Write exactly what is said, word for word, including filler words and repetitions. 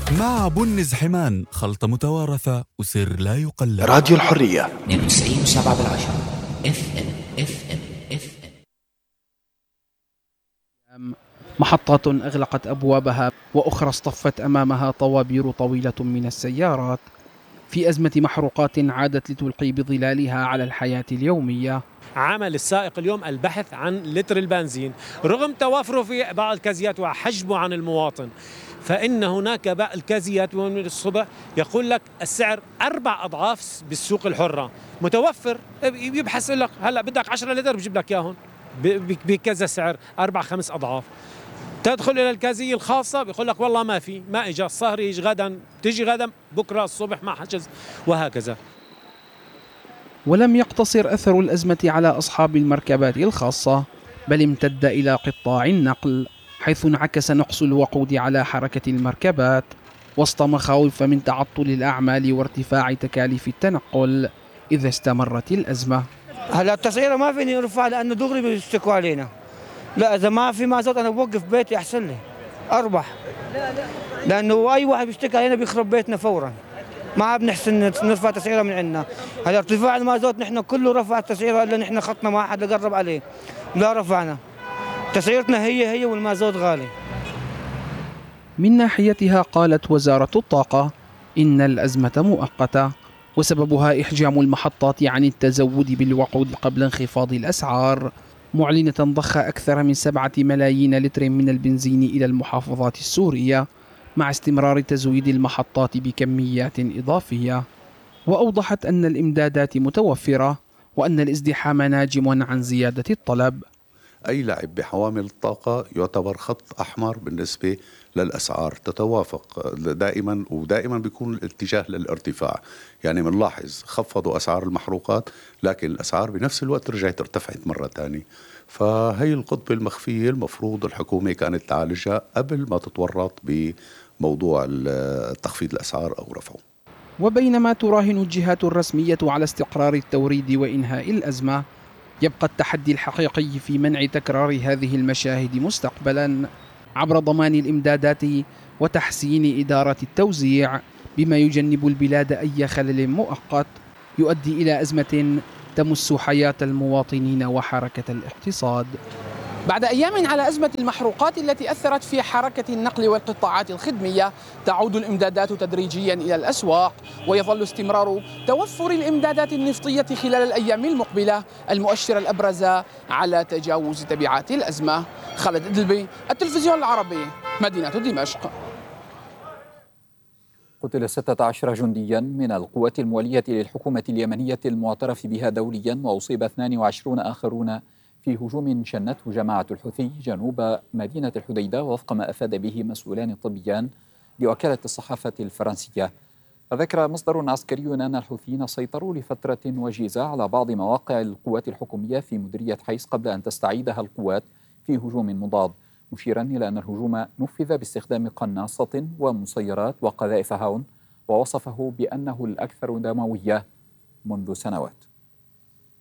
مع بنز حمان، خلطة متوارثة وسر لا يقلد. راديو الحرية اثنين وتسعين وسبعة بالعشرة اف ام اف ام اف ام. محطات أغلقت أبوابها وأخرى اصطفت أمامها طوابير طويلة من السيارات في أزمة محروقات عادت لتلقي بظلالها على الحياة اليومية. عمل السائق اليوم البحث عن لتر البنزين رغم توافره في بعض الكازيات وحجبه عن المواطن، فإن هناك بعض الكازيات من الصبح يقول لك السعر أربع أضعاف بالسوق الحرة متوفر، يبحث لك هلا بدك عشرة لتر بجيب لك إياهم بكذا سعر أربع خمس أضعاف. تدخل إلى الكازية الخاصة بيقول لك والله ما في، ما إجا الصهر، يجي غدا، تيجي غدا بكرة الصبح ما حجز، وهكذا. ولم يقتصر أثر الأزمة على أصحاب المركبات الخاصة، بل امتد إلى قطاع النقل، حيث انعكس نقص الوقود على حركة المركبات وسط مخاوف من تعطل الأعمال وارتفاع تكاليف التنقل إذا استمرت الأزمة. هلا التسعيرة ما فيني ارفع لأنه دغري بيشتكوا علينا. لا إذا ما في مازوت أنا بوقف بيتي أحسن لي أربح، لأنه أي واحد بيشتكي علينا بيخرب بيتنا فورا. ما بنحسن نرفع تسعيرة من عندنا. هلا ارتفاع المازوت نحن كله رفع التسعيرة إلا نحن خطنا ما حدا قرب عليه، لا رفعنا. تسعيرتنا هي هي والمازوت غالي. من ناحيتها قالت وزارة الطاقة إن الأزمة مؤقتة وسببها إحجام المحطات عن التزود بالوقود قبل انخفاض الأسعار، معلنة ضخ أكثر من سبعة ملايين لتر من البنزين إلى المحافظات السورية مع استمرار تزويد المحطات بكميات إضافية. وأوضحت أن الإمدادات متوفرة وأن الازدحام ناجم عن زيادة الطلب. أي لعب بحوامل الطاقة يعتبر خط أحمر بالنسبة للأسعار، تتوافق دائما ودائما بيكون الاتجاه للارتفاع. يعني بنلاحظ خفضوا أسعار المحروقات لكن الأسعار بنفس الوقت رجعت ارتفعت مرة تانية. فهي القطبة المخفية المفروض الحكومة كانت تعالجها قبل ما تتورط بموضوع تخفيض الأسعار أو رفعه. وبينما تراهن الجهات الرسمية على استقرار التوريد وإنهاء الأزمة، يبقى التحدي الحقيقي في منع تكرار هذه المشاهد مستقبلا عبر ضمان الإمدادات وتحسين إدارة التوزيع، بما يجنب البلاد أي خلل مؤقت يؤدي إلى أزمة تمس حياة المواطنين وحركة الاقتصاد. بعد أيام على أزمة المحروقات التي أثرت في حركة النقل والقطاعات الخدمية، تعود الإمدادات تدريجيا إلى الأسواق، ويظل استمرار توفر الإمدادات النفطية خلال الأيام المقبلة المؤشر الأبرز على تجاوز تبعات الأزمة. خالد إدلبي، التلفزيون العربي، مدينة دمشق. قتل ستة عشر جنديا من القوات الموالية للحكومة اليمنية المعترف بها دوليا، وأصيب اثنين وعشرين آخرون في هجوم شنته جماعة الحوثي جنوب مدينة الحديدة، وفق ما أفاد به مسؤولان طبيان لوكالة الصحافة الفرنسية. ذكر مصدر عسكري أن الحوثيين سيطروا لفترة وجيزة على بعض مواقع القوات الحكومية في مديرية حيس قبل أن تستعيدها القوات في هجوم مضاد، مشيرا إلى أن الهجوم نفذ باستخدام قناصة ومسيرات وقذائف هاون، ووصفه بأنه الأكثر دموية منذ سنوات.